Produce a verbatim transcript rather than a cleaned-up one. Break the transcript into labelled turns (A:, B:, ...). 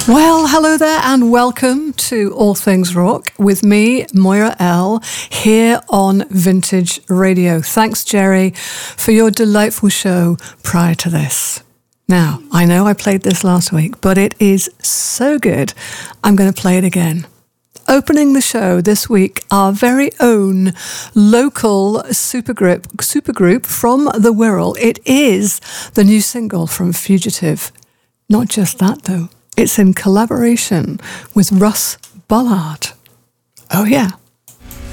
A: Well, hello there and welcome to All Things Rock with me, Moira L, here on Vintage Radio. Thanks, Jerry, for your delightful show prior to this. Now, I know I played this last week, but it is so good, I'm going to play it again. Opening the show this week, our very own local supergroup, supergroup from the Wirral. It is the new single from Fugitive. Not just that, though. It's in collaboration with Russ Ballard. Oh, yeah.